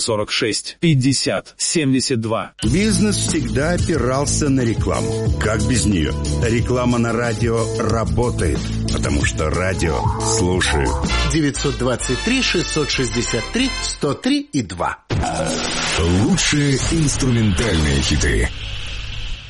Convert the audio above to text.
46 50 72. Бизнес всегда опирался на рекламу. Как без нее? Реклама на радио работает, потому что радио слушают. 923-663-103-2. Лучшие инструментальные хиты.